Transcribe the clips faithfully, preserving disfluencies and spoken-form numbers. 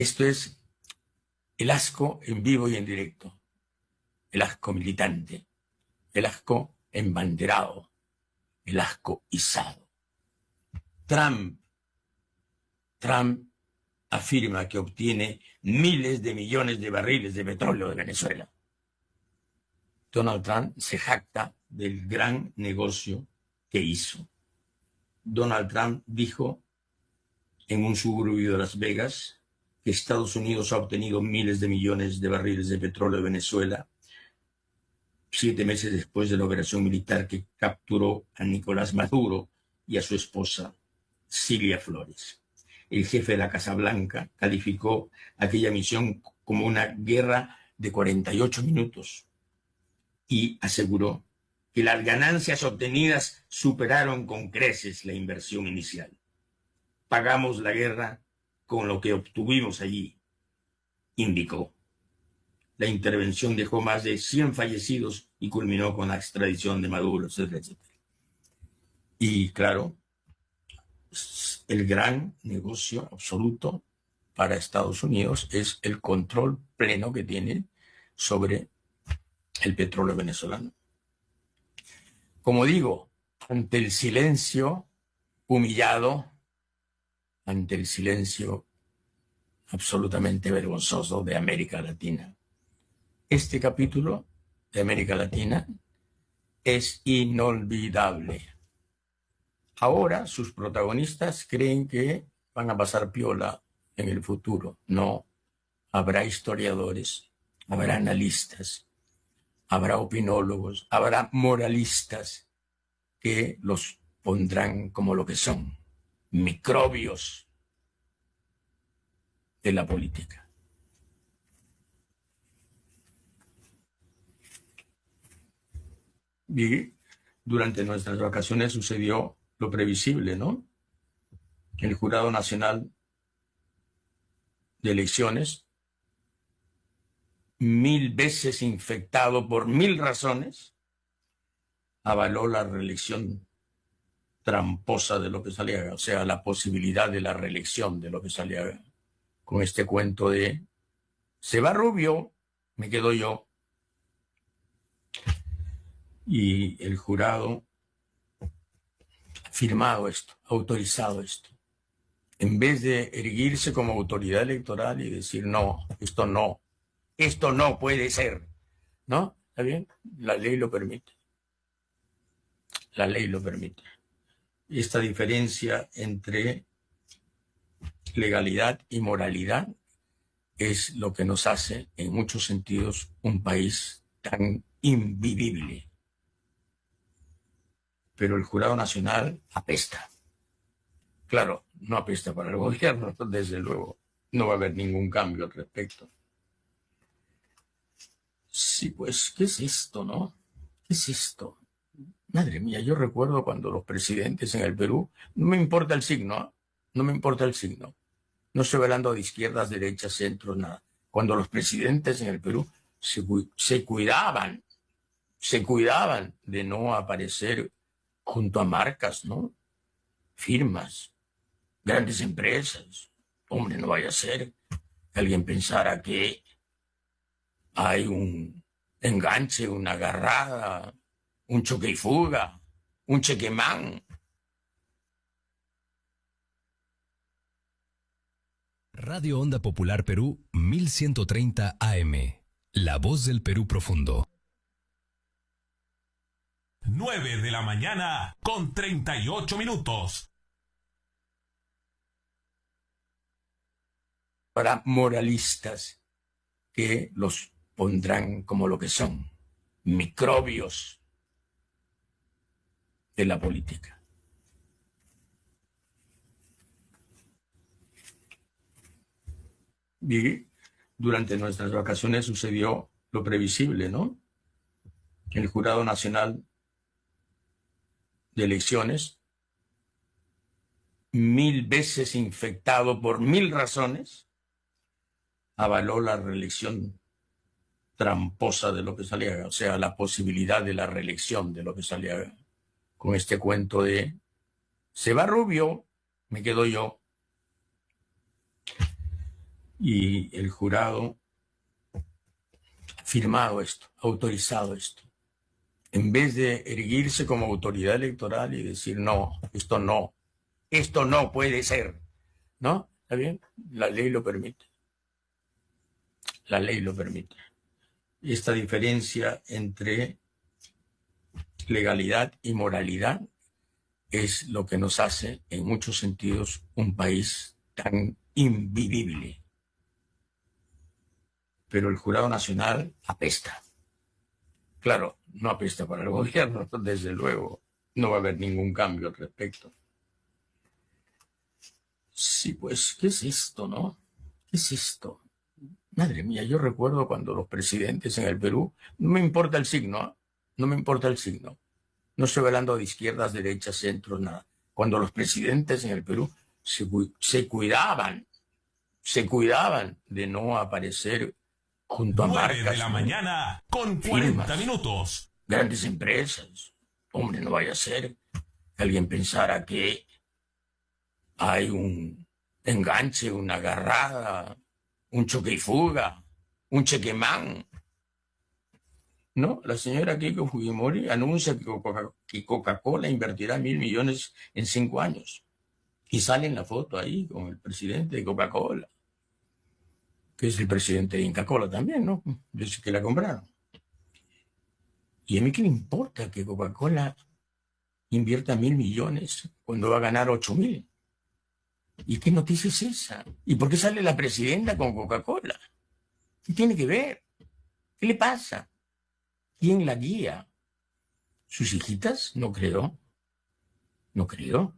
Esto es el asco en vivo y en directo, el asco militante, el asco embanderado, el asco izado. Trump, Trump afirma que obtiene miles de millones de barriles de petróleo de Venezuela. Donald Trump se jacta del gran negocio que hizo. Donald Trump dijo en un suburbio de Las Vegas que Estados Unidos ha obtenido miles de millones de barriles de petróleo de Venezuela siete meses después de la operación militar que capturó a Nicolás Maduro y a su esposa Cilia Flores. El jefe de la Casa Blanca calificó aquella misión como una guerra de cuarenta y ocho minutos y aseguró que las ganancias obtenidas superaron con creces la inversión inicial. Pagamos la guerra con lo que obtuvimos allí, indicó. La intervención dejó más de cien fallecidos y culminó con la extradición de Maduro, etcétera, etcétera. Y claro, el gran negocio absoluto para Estados Unidos es el control pleno que tiene sobre el petróleo venezolano. Como digo, ante el silencio humillado, ante el silencio absolutamente vergonzoso de América Latina, este capítulo de América Latina es inolvidable. Ahora sus protagonistas creen que van a pasar piola en el futuro. No, habrá historiadores, habrá analistas, habrá opinólogos, habrá moralistas que los pondrán como lo que son, microbios de la política. Y durante nuestras vacaciones sucedió lo previsible, ¿no? El Jurado Nacional de Elecciones, mil veces infectado por mil razones, avaló la reelección tramposa de López Aliaga, o sea, la posibilidad de la reelección de López Aliaga, con este cuento de se va Rubio, me quedo yo. Y el jurado ha firmado esto, ha autorizado esto. En vez de erguirse como autoridad electoral y decir, no, esto no, esto no puede ser, ¿no? ¿Está bien? La ley lo permite. La ley lo permite. Esta diferencia entre legalidad y moralidad es lo que nos hace, en muchos sentidos, un país tan invivible. Pero el Jurado Nacional apesta. Claro, no apesta para el gobierno, desde luego. No va a haber ningún cambio al respecto. Sí, pues, ¿qué es esto, no? ¿Qué es esto? Madre mía, yo recuerdo cuando los presidentes en el Perú, no me importa el signo, ¿eh? No me importa el signo. No estoy hablando de izquierdas, derechas, centros, nada. Cuando los presidentes en el Perú se, se cuidaban, se cuidaban de no aparecer junto a marcas, ¿no? Firmas, grandes empresas. Hombre, no vaya a ser que alguien pensara que hay un enganche, una agarrada, un choque y fuga, un chequemán. Radio Onda Popular Perú mil ciento treinta A M. La voz del Perú profundo. nueve de la mañana con treinta y ocho minutos. Para moralistas que los pondrán como lo que son, microbios de la política. Y durante nuestras vacaciones sucedió lo previsible, ¿no? El Jurado Nacional de Elecciones, mil veces infectado por mil razones, avaló la reelección tramposa de López Aliaga, o sea, la posibilidad de la reelección de López Aliaga, con este cuento de se va Rubio, me quedo yo. Y el jurado ha firmado esto, ha autorizado esto. En vez de erguirse como autoridad electoral y decir, no, esto no, esto no puede ser, ¿no? ¿Está bien? La ley lo permite. La ley lo permite. Esta diferencia entre legalidad y moralidad es lo que nos hace, en muchos sentidos, un país tan invivible. Pero el Jurado Nacional apesta. Claro, no apesta para el gobierno, desde luego. No va a haber ningún cambio al respecto. Sí, pues, ¿qué es esto, no? ¿Qué es esto? Madre mía, yo recuerdo cuando los presidentes en el Perú, no me importa el signo, ¿eh? No me importa el signo. No estoy hablando de izquierdas, derechas, centros, nada. Cuando los presidentes en el Perú se, se cuidaban, se cuidaban de no aparecer junto a marcas. nueve de la mañana con cuarenta minutos. Grandes empresas. Hombre, no vaya a ser que alguien pensara que hay un enganche, una agarrada, un choque y fuga, un chequemán. No, la señora Keiko Fujimori anuncia que Coca-Cola invertirá mil millones en cinco años. Y sale en la foto ahí con el presidente de Coca-Cola, que es el presidente de Inca Kola también, ¿no? Desde que la compraron. ¿Y a mí qué me importa que Coca-Cola invierta mil millones cuando va a ganar ocho mil? ¿Y qué noticia es esa? ¿Y por qué sale la presidenta con Coca-Cola? ¿Qué tiene que ver? ¿Qué le pasa? ¿Quién la guía? ¿Sus hijitas? No creo. No creo.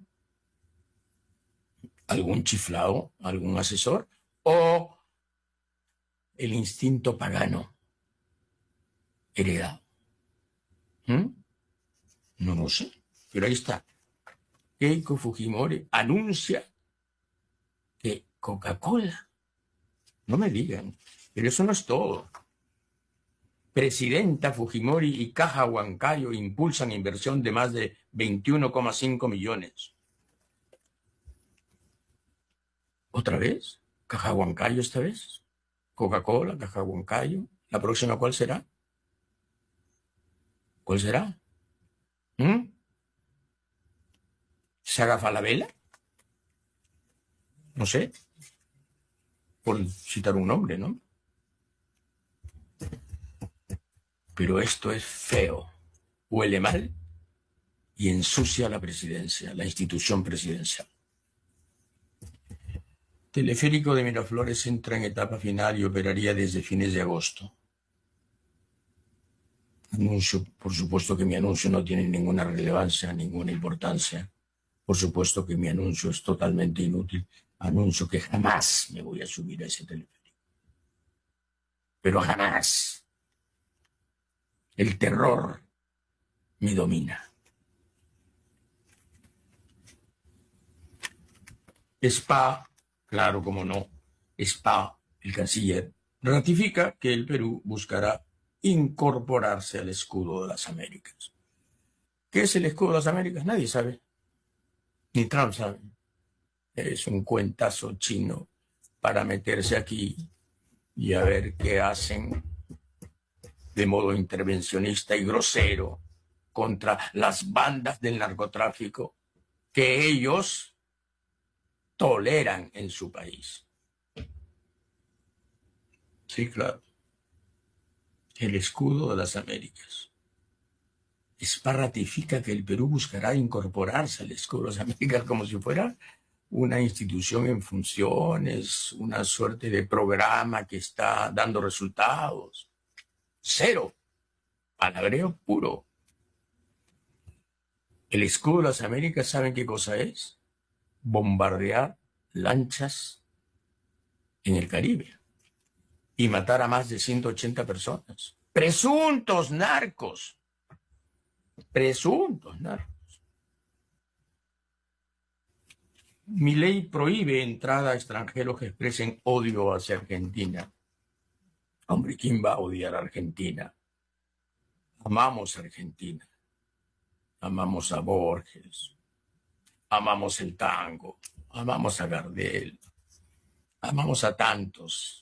¿Algún chiflao? ¿Algún asesor? ¿O el instinto pagano heredado? ¿Mm? No lo sé. Pero ahí está. Keiko Fujimori anuncia que Coca-Cola. No me digan. Pero eso no es todo. Presidenta Fujimori y Caja Huancayo impulsan inversión de más de veintiuno coma cinco millones. ¿Otra vez? ¿Caja Huancayo esta vez? ¿Coca-Cola, Caja Huancayo? ¿La próxima cuál será? ¿Cuál será? ¿Mm? ¿Saga Falabella? No sé. Por citar un nombre, ¿no? Pero esto es feo, huele mal y ensucia la presidencia, la institución presidencial. Teleférico de Miraflores entra en etapa final y operaría desde fines de agosto. Anuncio, por supuesto que mi anuncio no tiene ninguna relevancia, ninguna importancia. Por supuesto que mi anuncio es totalmente inútil. Anuncio que jamás me voy a subir a ese teleférico. Pero jamás. El terror me domina. Spa, claro, como no, Spa, el canciller, ratifica que el Perú buscará incorporarse al escudo de las Américas. ¿Qué es el escudo de las Américas? Nadie sabe. Ni Trump sabe. Es un cuentazo chino para meterse aquí y a ver qué hacen de modo intervencionista y grosero contra las bandas del narcotráfico que ellos toleran en su país. Sí, claro. El escudo de las Américas. Spa ratifica que el Perú buscará incorporarse al escudo de las Américas como si fuera una institución en funciones, una suerte de programa que está dando resultados. Cero. Palabreo puro. El escudo de las Américas, ¿saben qué cosa es? Bombardear lanchas en el Caribe y matar a más de ciento ochenta personas. Presuntos narcos. Presuntos narcos. Mi ley prohíbe entrada a extranjeros que expresen odio hacia Argentina. Hombre, ¿quién va a odiar a Argentina? Amamos a Argentina. Amamos a Borges. Amamos el tango. Amamos a Gardel. Amamos a tantos.